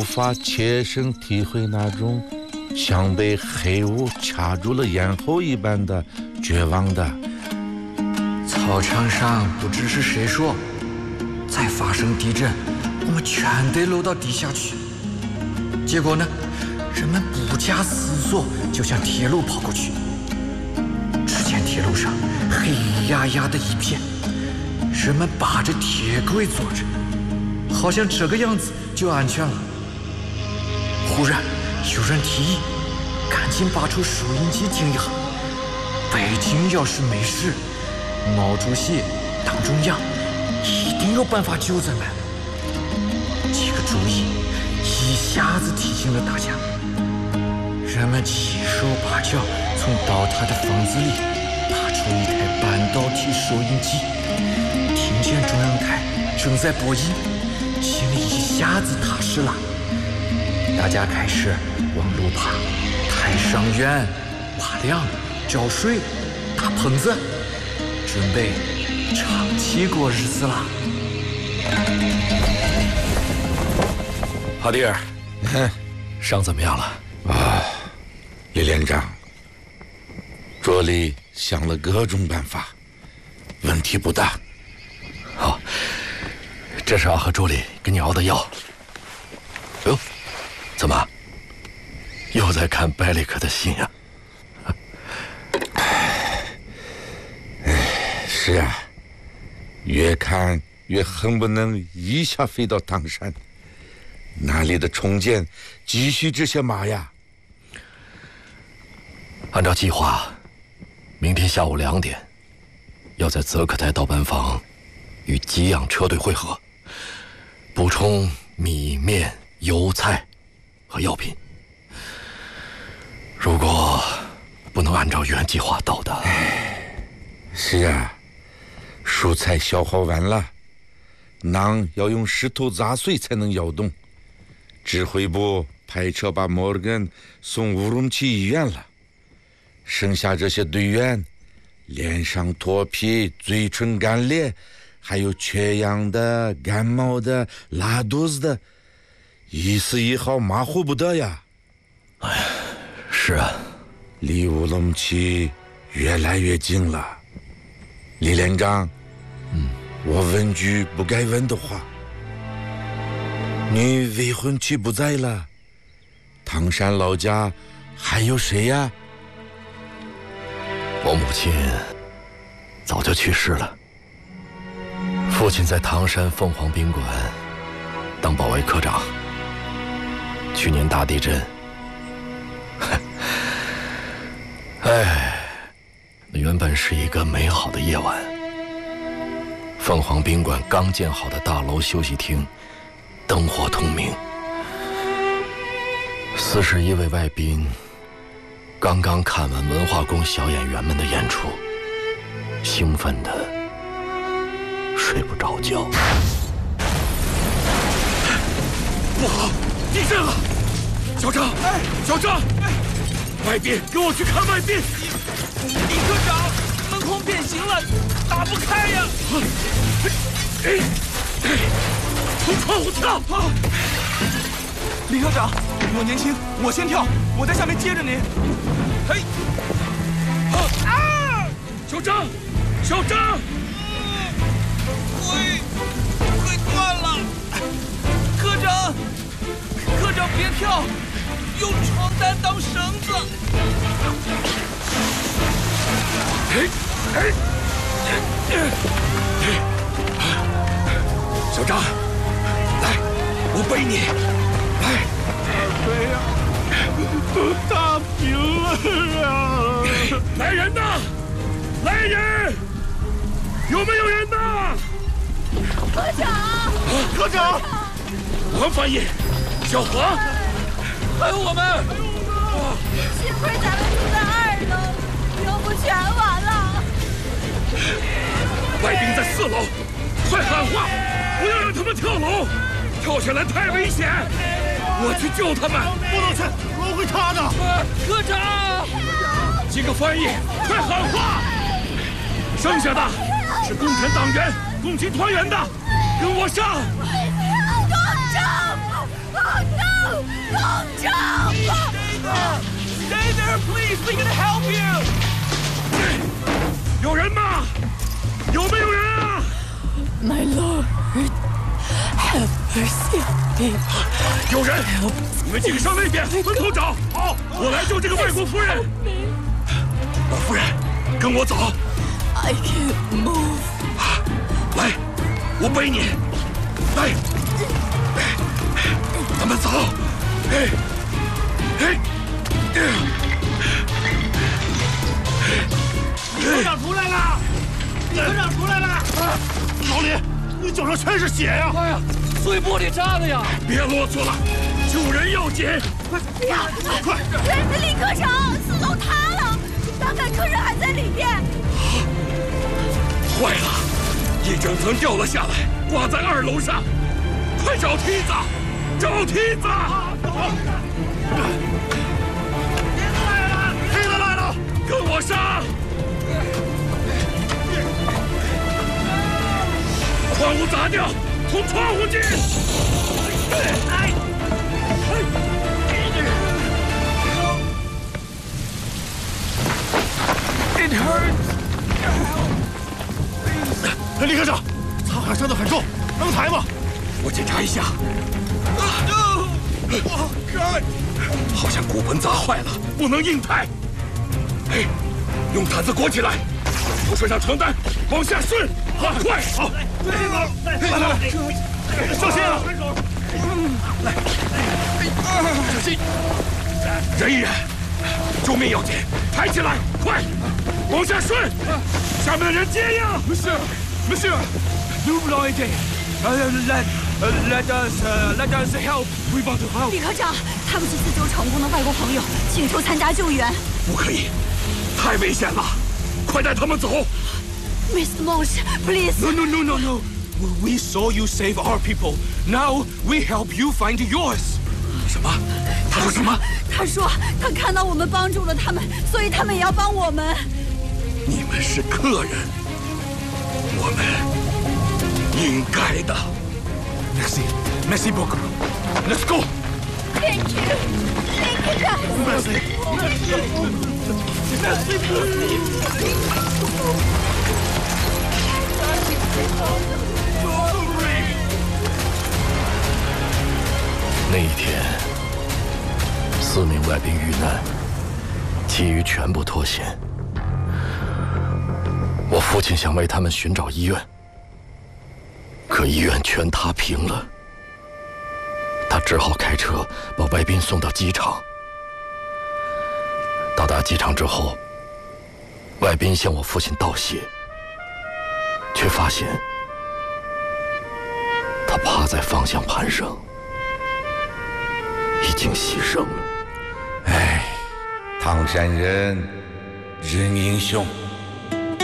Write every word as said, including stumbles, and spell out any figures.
法切身体会那种像被黑雾掐住了咽喉一般的绝望的。 操场上不知是谁说，再发生地震，我们全得漏到地下去。结果呢，人们不加思索就向铁路跑过去。只见铁路上黑压压的一片，人们扒着铁轨坐着，好像这个样子就安全了。忽然有人提议，赶紧拔出收音机听一下。北京要是没事，毛主席党中央一定有办法救咱们。这个主意一下子提醒了大家，人们七手八脚从倒塌的房子里爬出一台半导体收音机，听见中央台正在播音，心里一下子踏实了。大家开始往路爬，抬上远，挖梁，浇水，打棚子，准备长期过日子了。 哈迪尔，伤怎么样了？ 啊，李连长，这里想了各种办法，问题不大。 好，这是阿和助理给你熬的药。哟，怎么又在看百里克的信呀？ 是啊，越看越恨不能一下飞到唐山，那里的重建急需这些马呀。 按照计划，明天下午两点，要在泽克台导班房与给养车队会合，补充米面油菜和药品。如果不能按照原计划到达， 是啊，蔬菜消耗完了，馕要用石头砸碎才能摇动。指挥部派车把摩尔根送乌鲁木齐医院了，剩下这些队员，脸上脱皮，嘴唇干裂，还有缺氧的、感冒的、拉肚子的，一丝一毫马虎不得呀。 哎，是啊， 离乌鲁木齐越来越近了。李连长， 嗯， 我问句不该问的话。你未婚妻不在了，唐山老家还有谁呀？ 我母亲早就去世了，父亲在唐山凤凰宾馆当保卫科长。去年大地震，哎，那原本是一个美好的夜晚。凤凰宾馆刚建好的大楼休息厅灯火通明，四十一位外宾刚刚看完文化宫小演员们的演出，兴奋的睡不着觉。 不好，地震了！小张，哎，小张，哎，外宾，跟我去看外宾。 李科长，门框变形了，打不开呀！ 哎，哎，从窗户跳！啊！ 李科长，我年轻，我先跳，我在下面接着您。嘿， 啊！小张，小张， 腿腿断了！科长，科长别跳，用床单当绳子。 哎哎哎！小张，来，我背你，来。 背呀，都打平了呀！ 来人呐！来人！有没有人呐？ 科长！ 科长！黄翻译，小黄， 还有我们！ 幸亏咱们住在二楼，要不全完了。 外宾在四楼，快喊话，不要让他们跳楼，跳下来太危险。我去救他们！ 不能去，楼会塌的。 科长， 几个翻译，快喊话！剩下的是共产党员、共青团员的，跟我上！ 科长，科长。 Sir, please, we can help you. 有人吗？有没有人啊 My Lord, have mercy on me. 有人，你们几个上那边门口找。好，我来救这个外国夫人。老夫人，跟我走。 I can't move. 来，我背你。来，咱们走。哎，哎， 李科长出来了！李科长出来了！老李，你脚上全是血呀！ 哎呀，碎玻璃渣的呀！ 别啰嗦了，救人要紧。 哎呀，快！李科长，四楼塌了，大概客人还在里面。 坏了，一整层掉了下来，挂在二楼上。快找梯子，找梯子！ 梯子来了，梯子来了， 跟我上！窗户砸掉，从窗户进！哎！ It hurts. 李科长，残骸伤得很重，能抬吗？ 我检查一下。 Oh God! 好像骨盆砸坏了，不能硬抬。哎，用毯子裹起来，头身上床单，往下顺，好，快，好。来来来，小心啊！来，小心！人员，救命要紧，抬起来，快，往下顺，下面的人接应。 Monsieur, Monsieur, nous voulons aider. Let, let us, let us help. We want to help. 李科长，他们是自救成功的外国朋友，请求参加救援。 不可以，太危险了，快带他们走。 Mister Mosh, please. No, no, no, no, no. We saw you save our people. Now we help you find yours. 什么？他说什么？ 他说他看到我们帮助了他们，所以他们也要帮我们。 你们是客人，我们应该的。 Merci, merci beaucoup. Let's go. Thank you, thank you guys. Merci, merci beaucoup. 那一天，四名外宾遇难，其余全部脱险。我父亲想为他们寻找医院，可医院全塌平了。他只好开车把外宾送到机场。到达机场之后，外宾向我父亲道谢，却发现他趴在方向盘上，已经牺牲了。 唉，唐山人，人英雄。